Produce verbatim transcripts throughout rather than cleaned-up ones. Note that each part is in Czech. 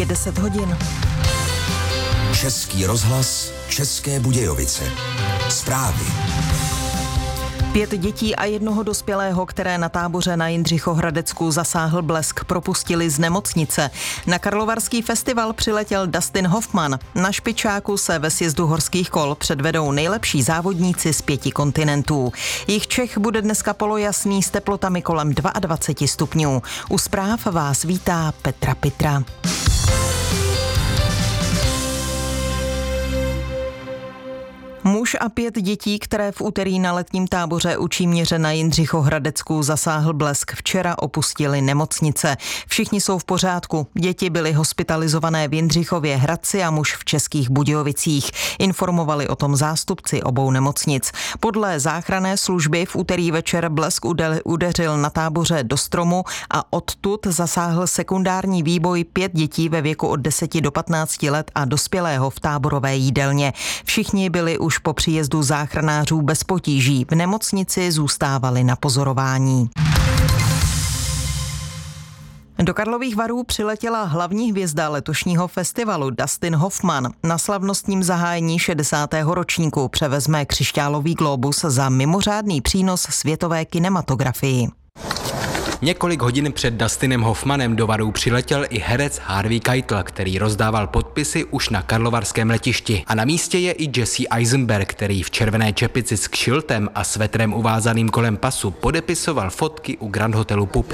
Je deset hodin. Český rozhlas, České Budějovice. Zprávy. Pět dětí a jednoho dospělého, které na táboře na Jindřichohradecku zasáhl blesk, propustili z nemocnice. Na karlovarský festival přiletěl Dustin Hoffman. Na špičáku se ve sjezdu horských kol předvedou nejlepší závodníci z pěti kontinentů. Jich Čech bude dneska polojasný s teplotami kolem dvacet dva stupňů. U zpráv vás vítá Petra Pitra. Muž a pět dětí, které v úterý na letním táboře u Číměře na Jindřichohradecku zasáhl blesk, včera opustili nemocnice. Všichni jsou v pořádku. Děti byly hospitalizované v Jindřichově Hradci a muž v Českých Budějovicích. Informovali o tom zástupci obou nemocnic. Podle záchranné služby v úterý večer blesk udeřil na táboře do stromu a odtud zasáhl sekundární výboj pět dětí ve věku od deseti do patnácti let a dospělého v táborové jídelně. Všichni byli už po příjezdu záchranářů bez potíží. V nemocnici zůstávali na pozorování. Do Karlových Varů přiletěla hlavní hvězda letošního festivalu Dustin Hoffman. Na slavnostním zahájení šedesátého ročníku převezme křišťálový glóbus za mimořádný přínos světové kinematografii. Několik hodin před Dustinem Hoffmanem do Varů přiletěl i herec Harvey Keitel, který rozdával podpisy už na karlovarském letišti. A na místě je i Jesse Eisenberg, který v červené čepici s kšiltem a svetrem uvázaným kolem pasu podepisoval fotky u Grand Hotelu Pub.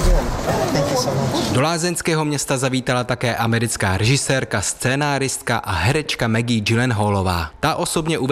Do lázeňského města zavítala také americká režisérka, scénáristka a herečka Maggie Gyllenhaalová. Ta osobně